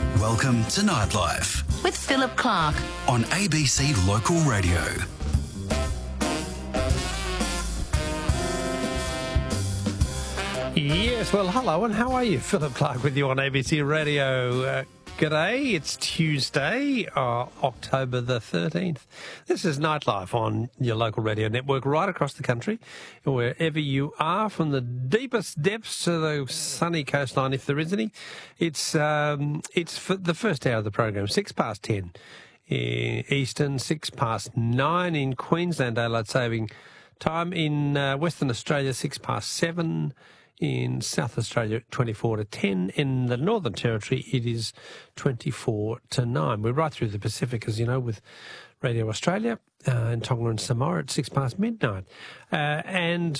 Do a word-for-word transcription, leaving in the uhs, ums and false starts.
Welcome to Nightlife with Philip Clark on A B C Local Radio. Yes, well, hello, and how are you? Philip Clark with you on A B C Radio. Uh, g'day, it's Tuesday, uh, October the thirteenth. This is Nightlife on your local radio network right across the country, wherever you are, from the deepest depths to the sunny coastline, if there is any. It's, um, it's for the first hour of the program, six past ten Eastern, six past nine in Queensland, daylight saving time. In uh, Western Australia, six past seven. In South Australia, twenty-four to ten. In the Northern Territory, it is twenty-four to nine. We're right through the Pacific, as you know, with Radio Australia uh, in Tonga and Samoa at six past midnight. Uh, and